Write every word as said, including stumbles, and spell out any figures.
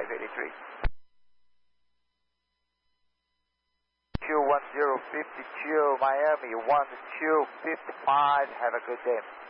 five eighty-three. Q one zero five two, Miami one two five five, have a good day.